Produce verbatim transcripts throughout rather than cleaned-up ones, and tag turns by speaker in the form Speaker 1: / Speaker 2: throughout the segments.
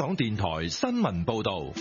Speaker 1: 港電台新聞報道。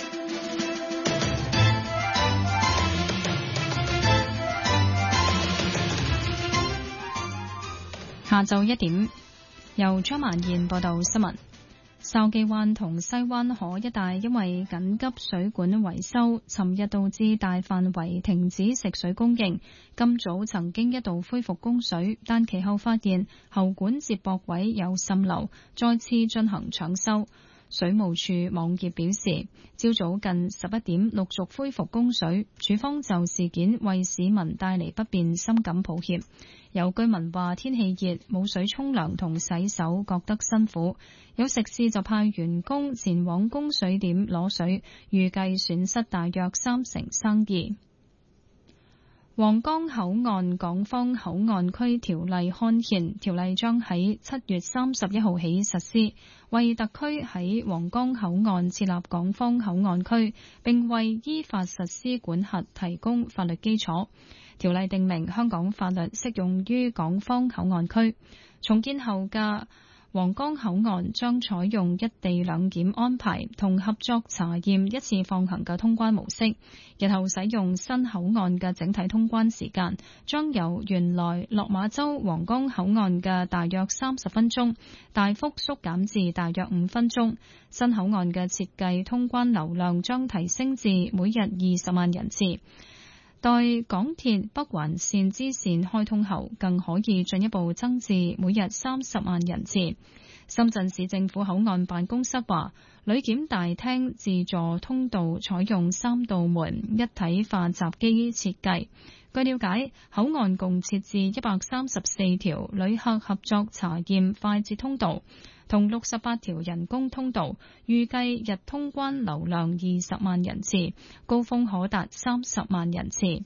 Speaker 2: 下晝一點，由張曼燕報道新聞。筲箕灣同西灣河一帶因為緊急水管維修，尋日導致大範圍停止食水供應。今早曾經一度恢復供水，但其後發現喉管接駁位有滲漏，再次進行搶修。水務署網頁表示，朝早近十一點陸續恢復供水，署方就事件為市民帶嚟不便深感抱歉。有居民話天氣熱，冇水沖涼同洗手，覺得辛苦。有食肆就派員工前往供水點攞水，預計損失大約三成生意。皇崗口岸港方口岸區條例刊憲，條例將喺七月三十一號起實施，為特區喺皇崗口岸設立港方口岸區，並為依法實施管轄提供法律基礎。條例訂明香港法律適用於港方口岸區，重建後嘅皇崗口岸將採用一地兩檢安排同合作查驗一次放行嘅通關模式。日後使用新口岸嘅整體通關時間將由原來落馬洲皇崗口岸嘅大約三十分鐘大幅縮減至大約五分鐘。新口岸嘅設計通關流量將提升至每日二十萬人次。待港鐵北環綫支綫開通後，更可以進一步增至每日三十萬人次。深圳市政府口岸辦公室話，旅檢大廳自助通道採用三道門一體化閘機設計。據了解，口岸共設置一百三十四條旅客合作查驗快捷通道，同六十八條人工通道，預計日通關流量二十萬人次，高峰可達三十萬人次。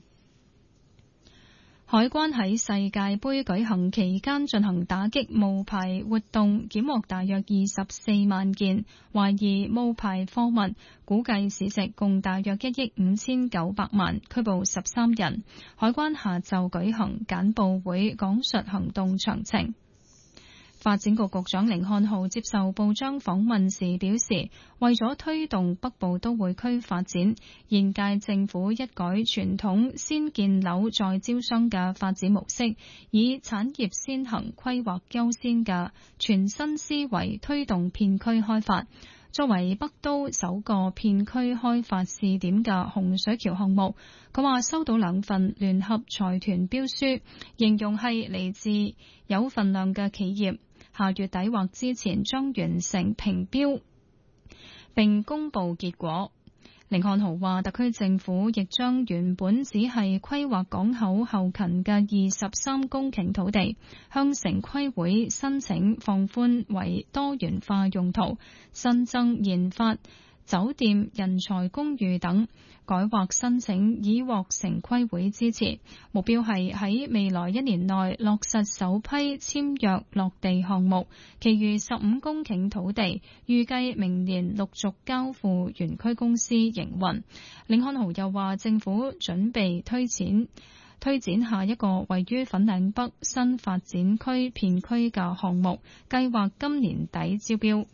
Speaker 2: 海關喺世界盃舉行期間進行打擊冒牌活動，檢獲大約二十四萬件懷疑冒牌貨物，估計市值共大約一億五千九百萬，拘捕十三人。海關下晝舉行簡報會，講述行動詳情。發展局局長甯漢豪接受報章訪問時表示，為咗推動北部都會區發展，現屆政府一改傳統先建樓再招商嘅發展模式，以產業先行、規劃優先嘅全新思維推動片區開發。作為北都首個片區開發試點嘅洪水橋項目，佢話收到兩份聯合財團標書，形容係嚟自有份量嘅企業。下月底或之前將完成評標並公佈結果。甯漢豪話，特區政府亦將原本只係規劃港口後勤嘅二十三公頃土地，向城規會申請放寬為多元化用途，新增研發、酒店、人才公寓等，改劃申請已獲城規會支持。目標係喺未來一年內落實首批簽約落地項目，其餘十五公頃土地預計明年陸續交付園區公司營運。甯漢豪又話，政府準備推展推展下一個位於粉嶺北新發展區片區嘅項目，計劃今年底招標。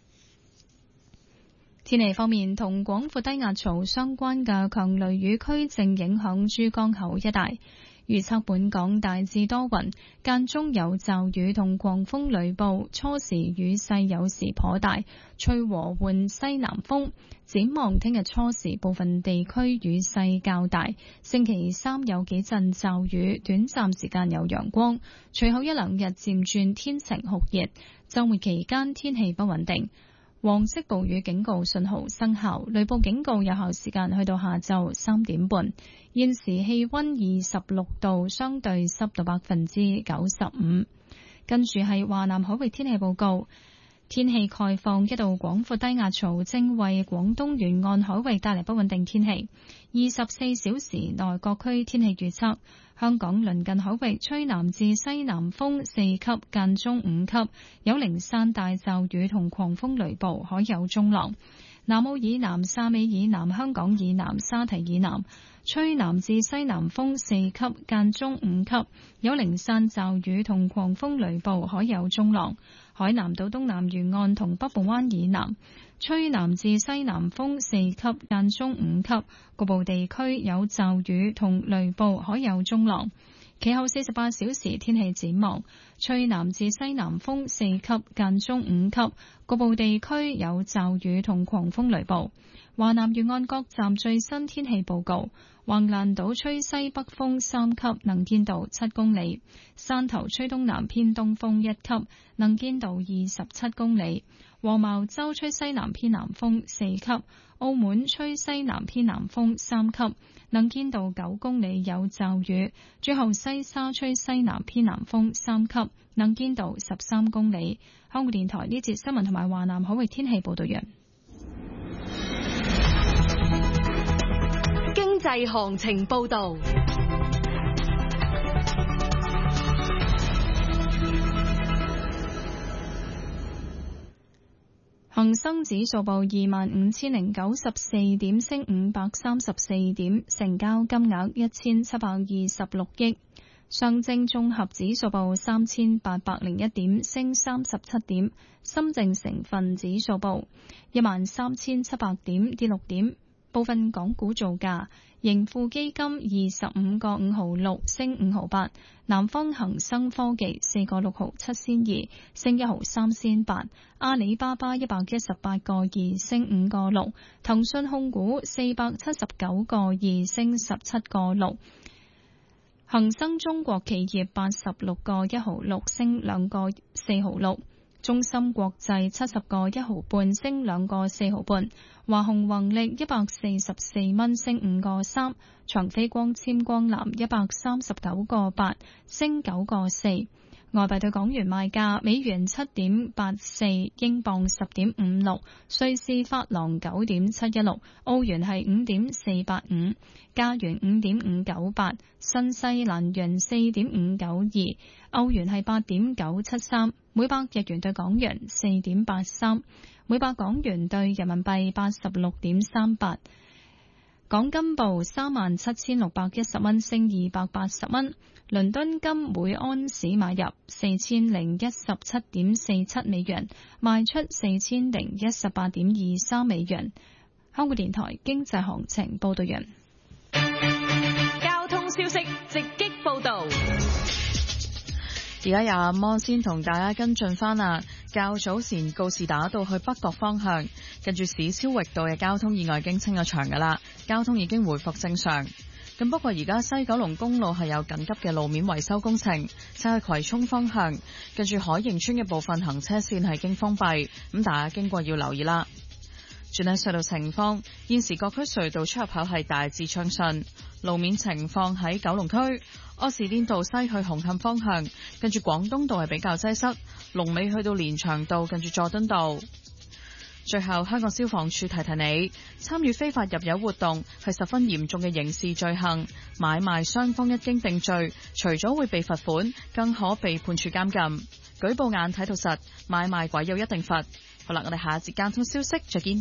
Speaker 2: 天氣方面，同廣闊低壓槽相關嘅強雷雨區正影響珠江口一帶，預測本港大致多雲，間中有驟雨同狂風雷暴，初時雨勢有時頗大，吹和緩西南風。展望聽日初時部分地區雨勢較大，星期三有幾陣驟雨，短暫時間有陽光，隨後一兩日漸轉天晴酷熱，週末期間天氣不穩定。黃色暴雨警告信號生效，雷暴警告有效時間去到下晝三點半。現時氣溫二十六度，相對濕度百分之九十五。跟住係華南海域天氣報告，天氣概況，一道廣闊低壓槽正為廣東沿岸海域帶嚟不穩定天氣。二十四小時內各區天氣預測：香港鄰近海域吹南至西南風四級，間中五級，有零散大驟雨同狂風雷暴，海有中浪。南澳以南、汕尾以南、香港以南、沙堤以南吹南至西南風四級，間中五級，有零散驟雨同狂風雷暴，海有中浪。海南島東南沿岸同北部灣以南吹南至西南風四級，間中五級，局部地區有驟雨同雷暴，海有中浪。其後四十八小時天氣展望，吹南至西南風四級，間中五級，局部地區有驟雨同狂風雷暴。華南沿岸各站最新天氣報告：橫瀾島吹西北風三級，能見度七公里；汕頭吹東南偏東風一級，能見度二十七公里；黃茅洲吹西南偏南風四級；澳門吹西南偏南風三級，能見度九公里，有驟雨；最後西沙吹西南偏南風三級，能見度十三公里。香港電台呢節新聞同埋華南海域天氣報道完。
Speaker 3: 經濟行情報道。
Speaker 2: 恒生指數報二萬五千零九十四點，升五百三十四點，成交金額一千七百二十六億。上證綜合指數報三千八百零一點，升三十七點。深證成分指數報一萬三千七百點，跌六點。部分港股造價：盈富基金二十五個五毫六，升五毫八；南方恒生科技四個六毫七仙二，升一毫三仙八；阿里巴巴一百一十八個二，升五個六；騰訊控股四百七十九個二，升十七個六；恒生中國企業八十六個一毫六，升兩個四毫六；中芯國際七十個一毫半，升兩個四毫半；華虹宏力一百四十四蚊，升五個三；長飛光纖光纜一百三十九個八，升九個四。外幣對港元賣價：美元七點八四，英鎊十點五六，瑞士法郎九點七一六，澳元係五點四八五，加元五點五九八，新西蘭元四點五九二，歐元係八點九七三，每百日元對港元四點八三，每百港元對人民幣八十六點三八。港金報三萬七千六百一十蚊，升二百八十蚊。倫敦金每安士買入四千零一十七點四七美元，賣出四千零一十八點二三美元。香港電台經濟行情報道完。
Speaker 3: 交通消息直擊報道。
Speaker 4: 而家有阿摩先同大家跟進翻啦。較早前告士打道去北角方向，近住史超域道嘅交通意外已經清咗場噶啦，交通已經回復正常。咁不過而家西九龍公路係有緊急嘅路面維修工程，就去葵涌方向，近住海盈村嘅部分行車線係經封閉，咁大家經過要留意啦。轉睇隧道情況，現時各區隧道出入口係大致暢順。路面情況喺九龍區柯士甸道西去紅磡方向，近住廣東道係比較擠塞，龍尾去到連翔道近住佐敦道。最後，香港消防處提提你，參與非法入油活動係十分嚴重嘅刑事罪行，買賣雙方一經定罪，除咗會被罰款，更可被判處監禁。舉報眼睇到實，買賣鬼有一定罰。好啦，我哋下一節交通消息再見。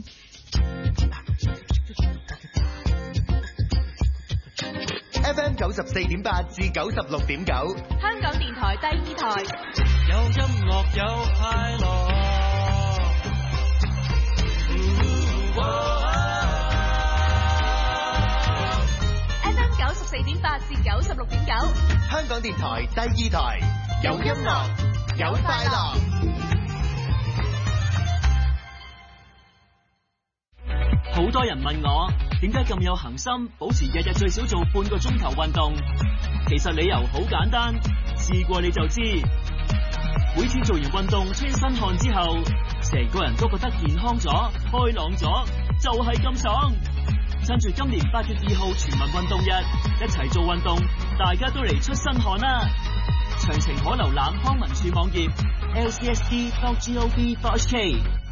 Speaker 5: F M 九十四點八至九十六點九，
Speaker 3: 香港電台第二台，
Speaker 6: 有音樂有快樂。
Speaker 3: F M 九十四點八至九十六點九，
Speaker 5: 香港電台第二台，有音樂有快樂。
Speaker 7: 好多人問我點解咁有恒心，保持日日最少做半個鐘頭運動。其實理由好簡單，試過你就知。每次做完運動出身汗之後，成個人都覺得健康咗、開朗咗，就係咁爽。趁住今年八月二號全民運動日，一齊做運動，大家都嚟出身汗啦！詳情可瀏覽康文署網頁 l c s d dot gov dot h k。